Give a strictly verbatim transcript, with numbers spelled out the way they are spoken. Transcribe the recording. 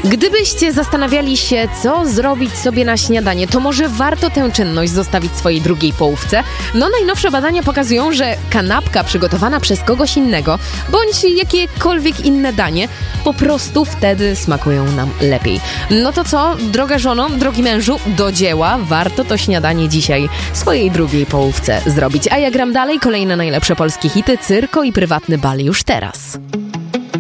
Gdybyście zastanawiali się, co zrobić sobie na śniadanie, to może warto tę czynność zostawić swojej drugiej połówce. No najnowsze badania pokazują, że kanapka przygotowana przez kogoś innego, bądź jakiekolwiek inne danie, po prostu wtedy smakują nam lepiej. No to co, droga żono, drogi mężu, do dzieła, warto to śniadanie dzisiaj swojej drugiej połówce zrobić. A ja gram dalej, kolejne najlepsze polskie hity, Cyrko i Prywatny bal już teraz.